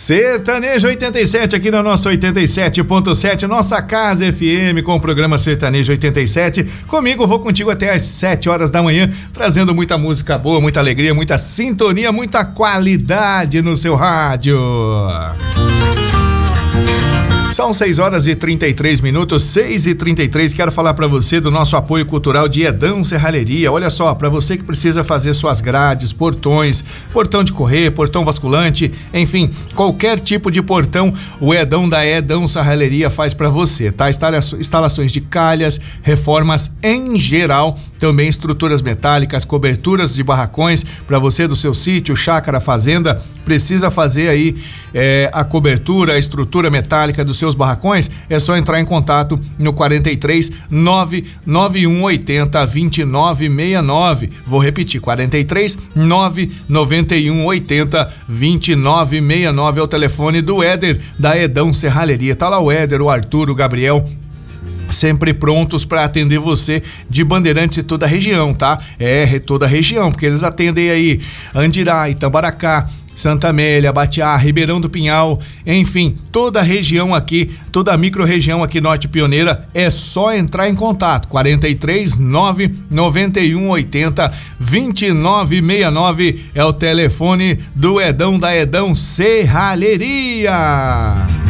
Sertanejo 87 aqui na nossa 87.7, nossa Casa FM, com o programa Sertanejo 87. Comigo, vou contigo até às 7 horas da manhã, trazendo muita música boa, muita alegria, muita sintonia, muita qualidade no seu rádio. São 6 horas e 33 minutos, 6h33. Quero falar para você do nosso apoio cultural de Edão Serralheria. Olha só, para você que precisa fazer suas grades, portões, portão de correr, portão basculante, enfim, qualquer tipo de portão, o Edão da Edão Serralheria faz para você, tá? Instalações de calhas, reformas em geral, também estruturas metálicas, coberturas de barracões para você do seu sítio, chácara, fazenda, precisa fazer aí a cobertura, a estrutura metálica dos seus barracões, é só entrar em contato no 43 99180 2969. Vou repetir, 43 99180 2969 é o telefone do Éder da Edão Serralheria. Tá lá o Éder, o Arthur, o Gabriel, sempre prontos para atender você de Bandeirantes e toda a região, tá? Toda a região, porque eles atendem aí Andirá, Itamaracá, Santa Amélia, Batiá, Ribeirão do Pinhal, enfim, toda a região aqui, toda a micro-região aqui Norte Pioneira, é só entrar em contato, 43 99180 2969 é o telefone do Edão da Edão Serralheria.